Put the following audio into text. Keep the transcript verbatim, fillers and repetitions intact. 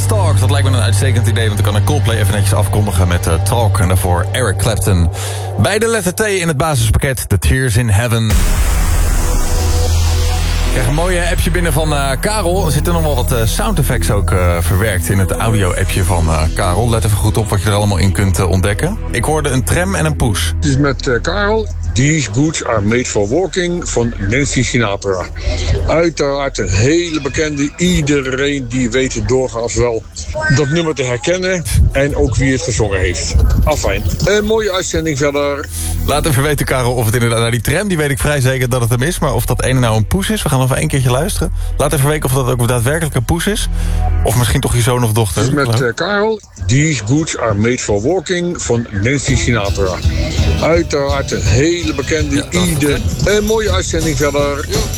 Talk. Dat lijkt me een uitstekend idee, want dan kan ik Coldplay even netjes afkondigen met uh, Talk. En daarvoor Eric Clapton. Bij de letter T in het basispakket, The Tears in Heaven. Ik krijg een mooie appje binnen van uh, Karel. Er zitten nog wel wat uh, sound effects ook uh, verwerkt in het audio-appje van uh, Karel. Let even goed op wat je er allemaal in kunt uh, ontdekken. Ik hoorde een tram en een push. Het is met uh, Karel. These boots are made for walking van Nancy Sinatra. Uiteraard een hele bekende. Iedereen die weet het doorgaans wel dat nummer te herkennen. En ook wie het gezongen heeft. Afijn. Een mooie uitzending verder. Laat even weten, Karel, of het inderdaad... Nou, die tram, die weet ik vrij zeker dat het hem is. Maar of dat ene nou een push is, we gaan nog even een keertje luisteren. Laat even weten of dat ook daadwerkelijk een push is. Of misschien toch je zoon of dochter. Het is met uh, Karel. These boots are made for walking van Nancy Sinatra. Uiteraard een hele bekende. Ja, Ieder. Een mooie uitzending verder.